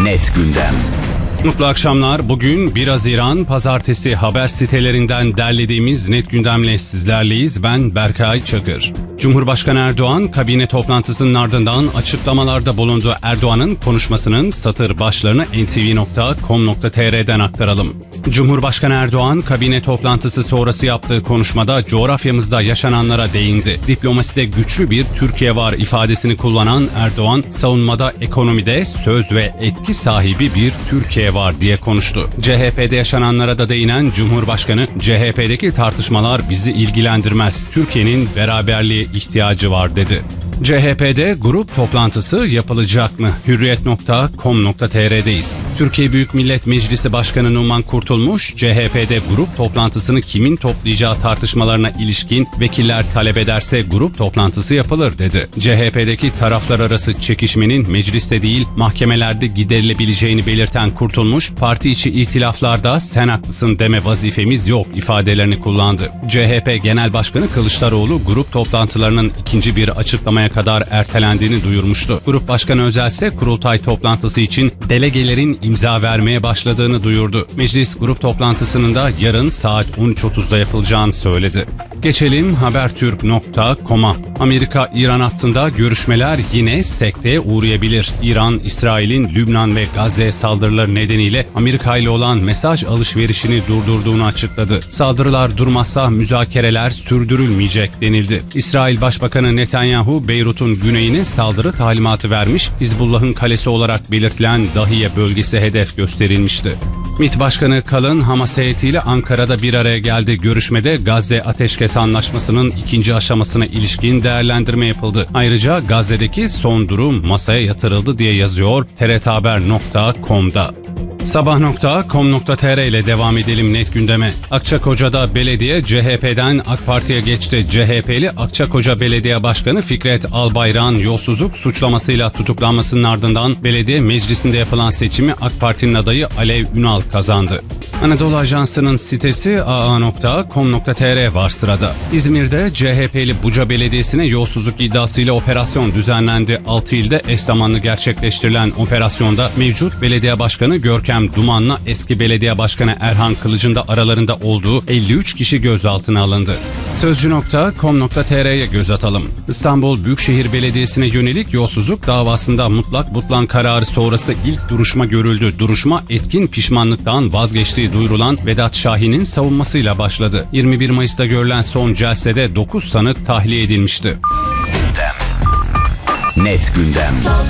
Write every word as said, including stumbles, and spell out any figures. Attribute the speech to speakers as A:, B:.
A: Net Gündem.
B: Mutlu akşamlar. Bugün bir Haziran Pazartesi haber sitelerinden derlediğimiz Net Gündem'le sizlerleyiz. Ben Berkay Çakır. Cumhurbaşkanı Erdoğan kabine toplantısının ardından açıklamalarda bulundu. Erdoğan'ın konuşmasının satır başlarını en te ve nokta com nokta te er'den aktaralım. Cumhurbaşkanı Erdoğan kabine toplantısı sonrası yaptığı konuşmada coğrafyamızda yaşananlara değindi. Diplomaside güçlü bir Türkiye var ifadesini kullanan Erdoğan, savunmada, ekonomide söz ve etki sahibi bir Türkiye var diye konuştu. C H P'de yaşananlara da değinen Cumhurbaşkanı, C H P'deki tartışmalar bizi ilgilendirmez. Türkiye'nin beraberliğe ihtiyacı var dedi. C H P'de grup toplantısı yapılacak mı? hürriyet nokta com nokta te er'deyiz. Türkiye Büyük Millet Meclisi Başkanı Numan Kurtulmuş, C H P'de grup toplantısını kimin toplayacağı tartışmalarına ilişkin vekiller talep ederse grup toplantısı yapılır dedi. C H P'deki taraflar arası çekişmenin mecliste değil mahkemelerde giderilebileceğini belirten Kurtulmuş, parti içi ihtilaflarda sen haklısın deme vazifemiz yok ifadelerini kullandı. C H P Genel Başkanı Kılıçdaroğlu grup toplantılarının ikinci bir açıklamaya kadar ertelendiğini duyurmuştu. Grup Başkanı Özel ise kurultay toplantısı için delegelerin imza vermeye başladığını duyurdu. Meclis grup toplantısının da yarın saat on üç otuzda yapılacağını söyledi. Geçelim habertürk nokta com'a. Amerika-İran hattında görüşmeler yine sekteye uğrayabilir. İran, İsrail'in Lübnan ve Gazze saldırıları nedeniyle Amerika ile olan mesaj alışverişini durdurduğunu açıkladı. Saldırılar durmazsa müzakereler sürdürülmeyecek denildi. İsrail Başbakanı Netanyahu, Beyrut'un güneyine saldırı talimatı vermiş, Hizbullah'ın kalesi olarak belirtilen Dahiye bölgesi hedef gösterilmişti. MİT Başkanı Kalın, Hamas heyetiyle Ankara'da bir araya geldi. Görüşmede Gazze Ateşkes Anlaşması'nın ikinci aşamasına ilişkin değerlendirme yapıldı. Ayrıca Gazze'deki son durum masaya yatırıldı diye yazıyor te er te haber nokta com'da. sabah nokta com nokta te er ile devam edelim Net Gündem'e. Akçakoca'da belediye C H P'den AK Parti'ye geçti. C H P'li Akçakoca Belediye Başkanı Fikret Albayrak'ın yolsuzluk suçlamasıyla tutuklanmasının ardından belediye meclisinde yapılan seçimi AK Parti'nin adayı Alev Ünal kazandı. Anadolu Ajansı'nın sitesi a a nokta com nokta te er var sırada. İzmir'de C H P'li Buca Belediyesi'ne yolsuzluk iddiasıyla operasyon düzenlendi. altı ilde eş zamanlı gerçekleştirilen operasyonda mevcut belediye başkanı Görkem Duman'la eski belediye başkanı Erhan Kılıç'ın da aralarında olduğu elli üç kişi gözaltına alındı. sözcü nokta com nokta te er'ye göz atalım. İstanbul Büyükşehir Belediyesi'ne yönelik yolsuzluk davasında mutlak butlan kararı sonrası ilk duruşma görüldü. Duruşma etkin pişmanlıktan vazgeçtiği duyurulan Vedat Şahin'in savunmasıyla başladı. yirmi bir Mayıs'ta görülen son celsede dokuz sanık tahliye edilmişti.
A: Net Gündem.